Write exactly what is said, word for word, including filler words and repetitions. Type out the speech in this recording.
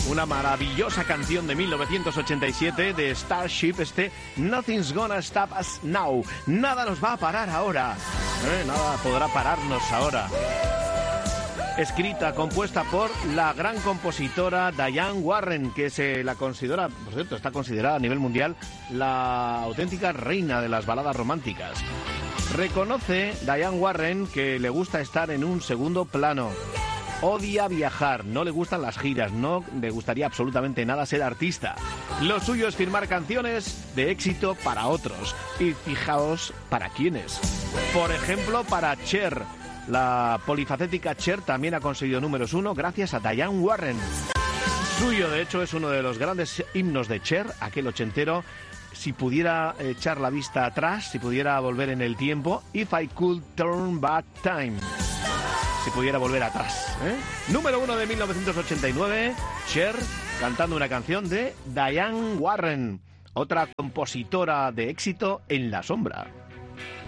una maravillosa canción de mil novecientos ochenta y siete de Starship, este Nothing's Gonna Stop Us Now. Nada nos va a parar ahora. ¿Eh? Nada podrá pararnos ahora. Escrita, compuesta por la gran compositora Diane Warren, que se la considera, por cierto, está considerada a nivel mundial la auténtica reina de las baladas románticas. Reconoce Diane Warren que le gusta estar en un segundo plano. Odia viajar, no le gustan las giras, no le gustaría absolutamente nada ser artista. Lo suyo es firmar canciones de éxito para otros. Y fijaos para quiénes. Por ejemplo, para Cher. La polifacética Cher también ha conseguido números uno gracias a Diane Warren. Suyo, de hecho, es uno de los grandes himnos de Cher, aquel ochentero. Si pudiera echar la vista atrás, si pudiera volver en el tiempo, If I Could Turn Back Time. Si pudiera volver atrás, ¿eh? Número uno de mil novecientos ochenta y nueve, Cher cantando una canción de Diane Warren, otra compositora de éxito en la sombra.